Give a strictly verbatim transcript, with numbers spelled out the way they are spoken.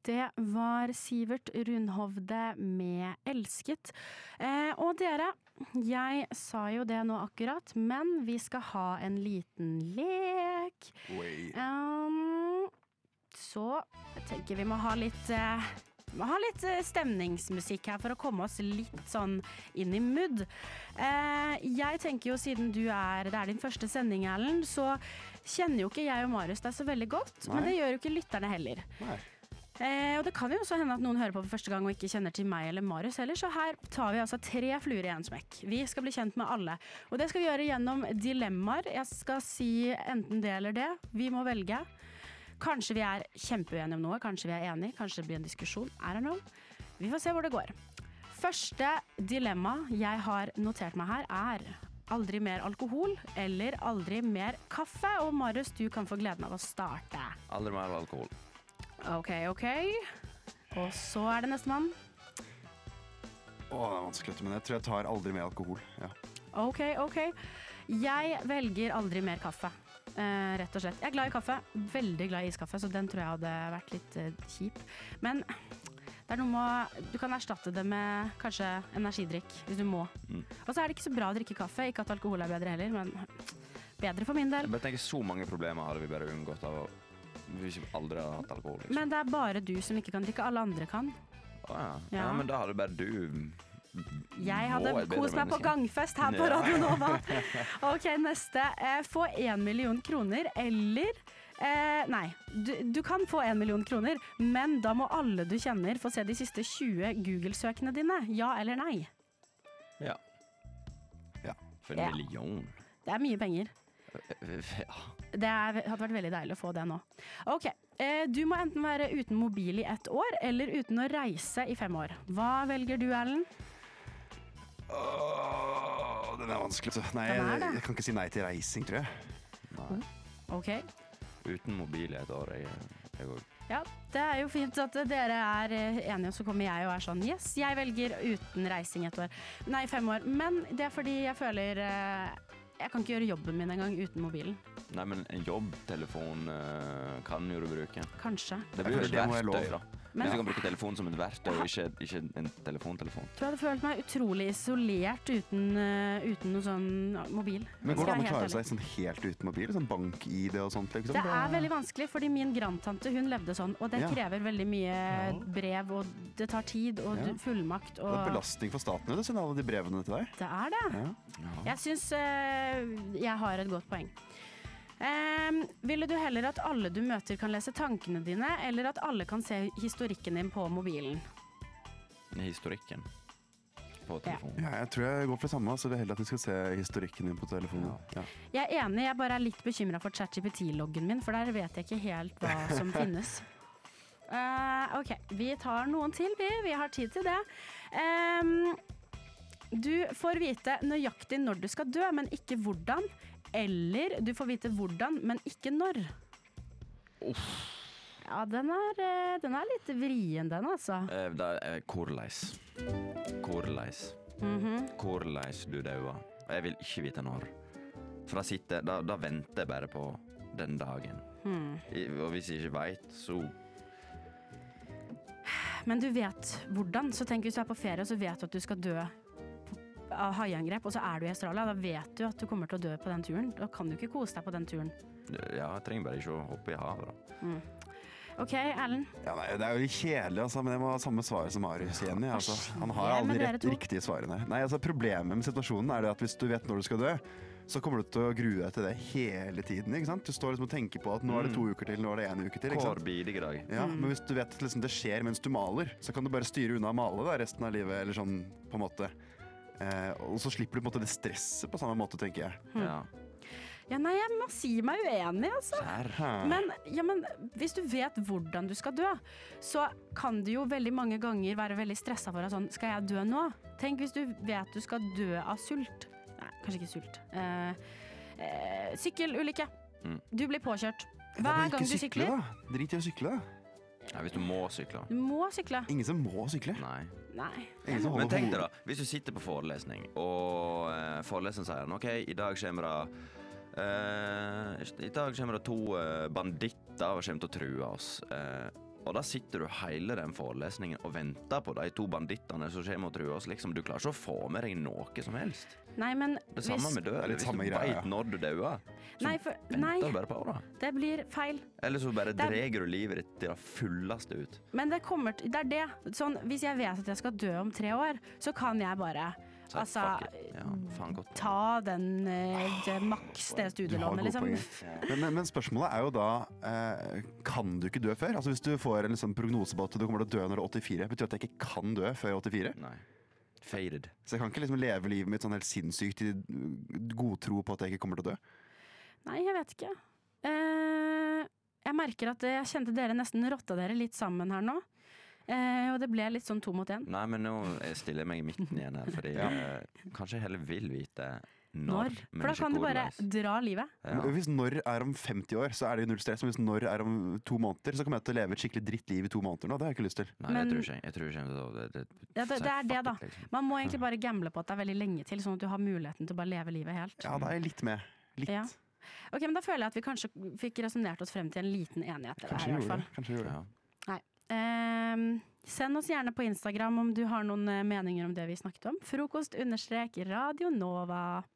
Det var Sivert Rundhovde med Elsket. Eh, og dere, jeg sa jo det nå akkurat, men vi skal ha en liten lek. Um, så jeg tenker vi må ha litt, eh, må ha litt stemningsmusikk her for å komme oss litt sånn inn i mood. Eh, jeg tenker jo siden du er, det er din første sending, Erlend, så kjenner jo ikke jeg og Marius deg så veldig godt, Nei. Men det gjør jo ikke lytterne heller. Nei. Eh, og det kan jo også hende at noen hører på for første gang og ikke kjenner til meg eller Marius heller, så her tar vi altså tre fluer i en smekk. Vi skal bli kjent med alle, og det skal vi gjøre gjennom dilemmaer. Jeg skal si enten det eller det. Vi må velge. Kanskje vi er kjempeuenige om noe, kanskje vi er enige, kanskje det blir en diskusjon. I don't know. Vi får se hvor det går. Første dilemma jeg har notert meg her er aldri mer alkohol eller aldri mer kaffe. Og Marius, du kan få gleden av å starte. Aldri mer alkohol. Ok, ok. Og så er det neste mann. Åh, det er vanskelig, men jeg tror jeg tar aldri mer alkohol. Ja. Ok, ok. Jeg velger aldri mer kaffe. Eh, rett og slett. Jeg er glad i kaffe. Veldig glad i iskaffe, så den tror jeg hadde vært litt eh, kjip. Men det er noe med, du kan erstatte det med kanskje energidrikk, hvis du må. Mm. Og så er det ikke så bra å drikke kaffe. Ikke at alkohol er bedre heller, men bedre for min del. Jeg tenker så mange problemer hadde vi bare unngått av å vi aldri har hatt alkohol. Liksom. Men det er bare du som ikke kan drikke, alle andre kan. Å ja. Ja. Ja, men da hadde bare du Jeg hadde kost meg på gangfest her på Radio Nova. Ok, neste. Eh, få en million kroner, eller eh, Nei, du, du kan få en million kroner, men da må alle du kjenner få se de siste tjue Google-søkene dine. Ja eller nei? Ja. Ja. For en ja. million. Det er mye penger. Ja. Det er, hadde vært veldig deilig å få det nå. Ok, eh, du må enten være uten mobil i ett år, eller uten å reise i fem år. Hva velger du, Erlend? Åh, den er vanskelig. Nei, er jeg, jeg kan ikke si nei til reising, tror jeg. Nei. Ok. Uten mobil i et år, jeg, jeg går. Ja, det er jo fint at dere er enige, og så kommer jeg og er sånn, yes, jeg velger uten reising et år. Nei, fem år. Men det er fordi jeg føler... Eh, Jeg kan ikke gjøre jobben min en gang uten mobilen. Nei, men en jobbtelefon uh, kan jo du bruke. Kanskje. Det blir jo et verktøy, da. Men, Hvis du kan bruke telefonen som et verktøy, og ikke, ikke en telefontelefon. Jeg tror jeg hadde følt meg utrolig isolert uten, uh, uten noe sånn mobil. Men går det an å klare seg sånn helt uten mobil? Sånn bank-I D og sånt? Liksom? Det er veldig vanskelig, fordi min grandtante, hun levde sånn, og det ja. krever veldig mye ja. brev, og det tar tid, og ja. fullmakt. Og... Det er belastning for staten, det sender alle de brevene til deg. Det er det. Ja. Ja. Jeg synes uh, jeg har et godt poeng. Um, ville du heller at alle du møter kan lese tankene dine, eller at alle kan se historikken din på mobilen? Historikken på telefonen. Ja, jeg tror jeg går for det samme, så det er heller at vi skal se historikken din på telefonen. Ja. Jeg er enig, jeg bare er litt bekymret for ChatGPT-loggen min, for der vet jeg ikke helt hva som finnes. Uh, ok, vi tar noen til, vi, vi har tid til det. Um, du får vite nøyaktig når du skal dø, men ikke hvordan. Eller du får vite hvordan, men ikke når. Uff. Ja, den er, den er litt vrien, den altså. Eh, det er korleis. Korleis. Mm-hmm. Korleis du dauer. Jeg vil ikke vite når. For da sitter, da, da venter jeg bare på den dagen. Hmm. I, og hvis jeg ikke vet, så... Men du vet hvordan, så tenk hvis du er på ferie, så vet du at du skal dø av haiangrep, og så er du i Australia, da vet du at du kommer til å dø på den turen. Da kan du ikke kose deg på den turen. Ja, jeg trenger bare ikke å hoppe i havet da. Mm. Ok, Erlend? Ja, nei, det er jo litt kjedelig, altså, men jeg må ha samme svar som Marius igjen. Ja, altså. Han har alle de rett, riktige svarene. Nei, altså, problemet med situasjonen er det at hvis du vet når du skal dø, så kommer du til å grue deg til det hele tiden, ikke sant? Du står liksom og tenker på at nå er det to uker til, nå er det en uke til, ikke sant? Kår bidige dag. Ja, mm. Men hvis du vet at liksom, det skjer mens du maler, så kan du bare styre unna å male da, resten av livet, eller sånn på en måte. Eh, og så slipper du på en måte det stresset på samme måte, tenker jeg. Mm. Ja. Ja, nei, jeg må si meg uenig, altså. Men, ja, men hvis du vet hvordan du skal dø, så kan du jo veldig mange ganger være veldig stresset for deg sånn, skal jeg dø nå? Tenk hvis du vet du skal dø av sult. Nei, kanskje ikke sult. Eh, eh, sykkelulykke. Mm. Du blir påkjørt. Hver gang du sykler. Da. Drit i å sykle, da. Ja, hvis du må sykle. Du må sykle. Ingen som må sykle. Nei. Nei. Men tenk deg da, hvis du sitter på forelesning, og eh, foreleseren sier, ok, i dag kommer det Uh, I dag kommer det to uh, banditter og kommer til å true oss. Uh, Og da sitter du hele den forelesningen og venter på de to bandittene som kommer og truer oss. Liksom. Du klarer ikke å få med deg noe som helst. Nei, men Det samme hvis- med død. Det er litt Hvis samme du greia, ja. vet når du dauer, så Nei, for, venter nei, du bare på det. det blir feil. Eller så bare Det er- dreger du livet ditt til det fulleste ut. Men det kommer til, det er det. Sånn, hvis jeg vet at jeg skal dø om tre år, så kan jeg bare Så altså, fuck it. Ja, faen godt. ta den eh, det, maks det Du har studielånet, gode liksom. poenger. Men, men, men spørsmålet er jo da, eh, kan du ikke dø før? Altså hvis du får en liksom, prognose på at du kommer til å dø når du er åttifire, betyr det at jeg ikke kan dø før jeg er åttifire? Nei. Faded. Så jeg kan ikke liksom leve livet mitt sånn helt sinnssykt i god tro på at jeg ikke kommer til å dø? Nei, jeg vet ikke. Eh, jeg merker at jeg kjente dere nesten rotta dere litt sammen her nå. Eh, og det ble litt sånn to mot én. Nei, men nå stiller jeg meg i midten igjen her, fordi Ja. eh, kanskje jeg heller vil vite når, Når? men For da ikke kan du bare hvordan. dra livet. Ja. Hvis når er om femti år, så er det jo null stress. Men hvis når er om to måneder, så kommer jeg til å leve et skikkelig drittliv i to måneder nå. Det har jeg ikke lyst til. Nei, Men- det tror ikke jeg. Jeg tror ikke det, det, det, Ja, det- så det er det, fuck da. it, liksom. Man må egentlig bare gamble på at det er veldig lenge til, sånn at du har muligheten til å bare leve livet helt. Ja, da er jeg litt med. Litt. Ja. Ok, men da føler jeg at vi kanskje fikk resonnert oss frem til en liten enighet. i det Kanskje her, i vi hvert gjorde fall. det. Kanskje vi gjorde det. Ja. Ehm, send oss gjerne på Instagram om du har noen eh, meninger om det vi snakket om. Frokost understrek Radio Nova.